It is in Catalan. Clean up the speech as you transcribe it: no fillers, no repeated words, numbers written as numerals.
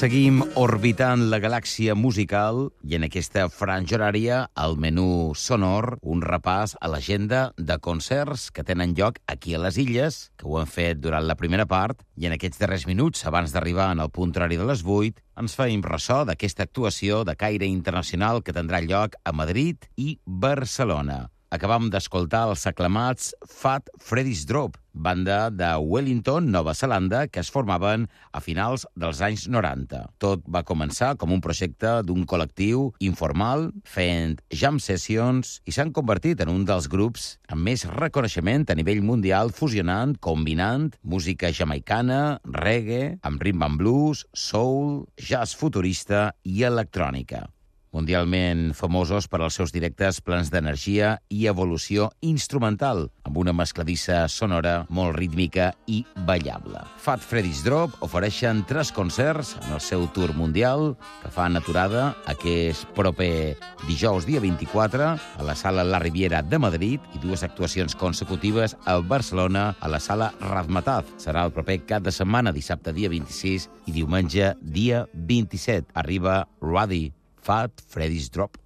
Seguim orbitant la galàxia musical i en aquesta franja horària, al menú sonor, un repàs a l'agenda de concerts que tenen lloc aquí a les Illes, que ho han fet durant la primera part, i en aquests darrers minuts, abans d'arribar en el punt horari de les 8, ens feim ressò d'aquesta actuació de caire internacional que tindrà lloc a Madrid i Barcelona. Acabam d'escoltar els aclamats Fat Freddy's Drop, banda de Wellington, Nova Zelanda, que es formaven a finals dels anys 90. Tot va començar com un projecte d'un col·lectiu informal, fent jam sessions, i s'han convertit en un dels grups amb més reconeixement a nivell mundial, fusionant, combinant música jamaicana, reggae, amb rhythm and blues, soul, jazz futurista i electrònica. Mundialment famosos per als seus directes plens d'energia i evolució instrumental, amb una mescladissa sonora molt rítmica i ballable. Fat Freddy's Drop ofereixen 3 concerts en el seu tour mundial, que fan aturada aquest proper dijous dia 24 a la sala La Riviera de Madrid i 2 actuacions consecutives a Barcelona a la sala Razmataz. Serà el proper cap de setmana, dissabte dia 26 i diumenge dia 27. Arriba Ruddy, Fat Freddy's Drop.